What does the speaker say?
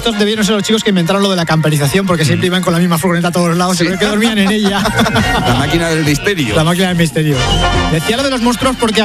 estos debieron ser los chicos que inventaron lo de la camperización, porque siempre iban con la misma furgoneta a todos lados, creo que dormían en ella. La máquina del misterio. La máquina del misterio. Decía lo de los monstruos porque